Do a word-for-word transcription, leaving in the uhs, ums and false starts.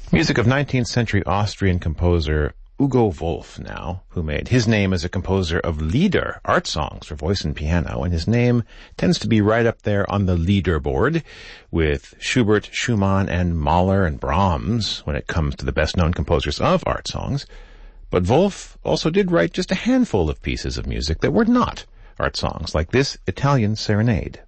Music of nineteenth century Austrian composer Hugo Wolf now, who made his name as a composer of Lieder, art songs for voice and piano, and his name tends to be right up there on the leaderboard with Schubert, Schumann, and Mahler and Brahms when it comes to the best-known composers of art songs. But Wolf also did write just a handful of pieces of music that were not art songs, like this Italian Serenade.